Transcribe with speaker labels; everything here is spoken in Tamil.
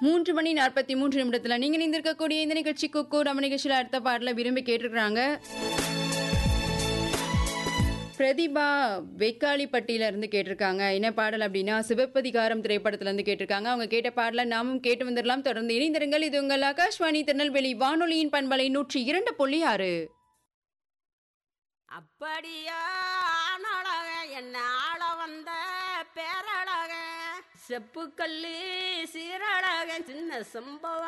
Speaker 1: 3 மணி 43 நிமிடத்துல நீங்க இணைந்திருக்கக்கூடிய இந்த நிகழ்ச்சி குக்கு நம்ம நிகழ்ச்சியில அடுத்த பாடல விரும்பி கேட்டிருக்கிறாங்க. பிரதிபா வெக்காளிப்பட்டியில இருந்து கேட்டிருக்காங்க. என்ன பாடல் அப்படின்னா, சிவப்பதிகாரம் திரைப்படத்துல இருந்து கேட்டிருக்காங்க. அவங்க கேட்ட பாடல நாமும் கேட்டு வந்துடலாம். தொடர்ந்து இணைந்திருங்கள். இது உங்கள் ஆகாஷ்வாணி திருநெல்வேலி வானொலியின் பண்பலை 102.6.
Speaker 2: அப்படியா ஆனழக என்ன ஆள வந்த பேரழக செப்புக்கல்லி சீரழக சின்ன சம்பவம்